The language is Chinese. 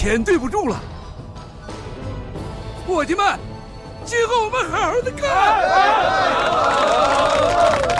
钱对不住了。伙计们，今后我们好好的干！